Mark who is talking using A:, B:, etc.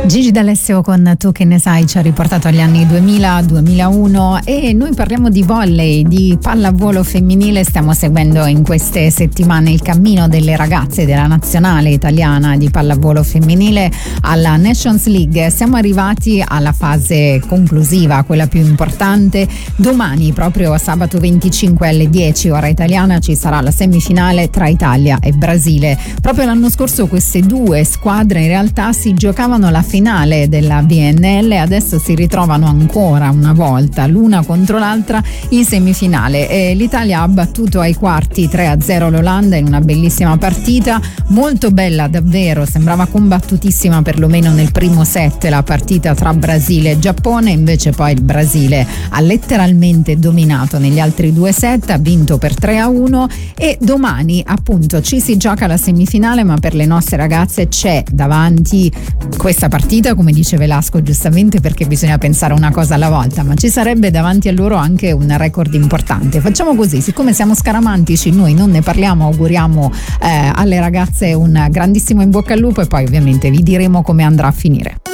A: Gigi D'Alessio con Tu che ne sai ci ha riportato agli anni 2000-2001 e noi parliamo di volley, di pallavolo femminile. Stiamo seguendo in queste settimane il cammino delle ragazze della nazionale italiana di pallavolo femminile alla Nations League. Siamo arrivati alla fase conclusiva, quella più importante. Domani, proprio sabato 25 alle 10 ora italiana, ci sarà la semifinale tra Italia e Brasile. Proprio l'anno scorso queste due squadre in realtà si giocavano la finale della BNL, adesso si ritrovano ancora una volta l'una contro l'altra in semifinale. L'Italia ha battuto ai quarti 3-0 l'Olanda in una bellissima partita, molto bella davvero, sembrava combattutissima perlomeno nel primo set la partita tra Brasile e Giappone, invece poi il Brasile ha letteralmente dominato negli altri due set, ha vinto per 3-1 e domani appunto ci si gioca la semifinale, ma per le nostre ragazze c'è davanti questa partita, come dice Velasco giustamente, perché bisogna pensare una cosa alla volta, ma ci sarebbe davanti a loro anche un record importante. Facciamo così, siccome siamo scaramantici noi non ne parliamo, auguriamo alle ragazze un grandissimo in bocca al lupo e poi ovviamente vi diremo come andrà a finire.